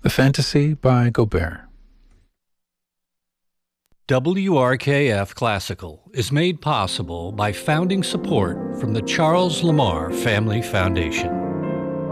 The Fantasy by Gobert. WRKF Classical is made possible by founding support from the Charles Lamar Family Foundation.